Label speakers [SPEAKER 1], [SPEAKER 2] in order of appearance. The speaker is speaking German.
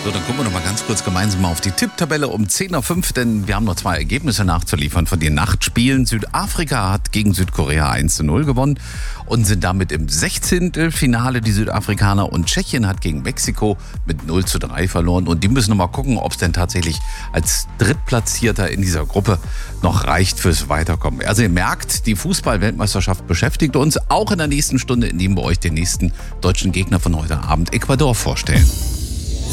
[SPEAKER 1] So, dann gucken wir noch mal ganz kurz gemeinsam mal auf die Tipptabelle um 10:05 Uhr, denn wir haben noch 2 Ergebnisse nachzuliefern von den Nachtspielen. Südafrika hat gegen Südkorea 1:0 gewonnen und sind damit im 16. Finale, die Südafrikaner. Und Tschechien hat gegen Mexiko mit 0:3 verloren. Und die müssen noch mal gucken, ob es denn tatsächlich als Drittplatzierter in dieser Gruppe noch reicht fürs Weiterkommen. Also ihr merkt, die Fußball-Weltmeisterschaft beschäftigt uns auch in der nächsten Stunde, indem wir euch den nächsten deutschen Gegner von heute Abend, Ecuador, vorstellen.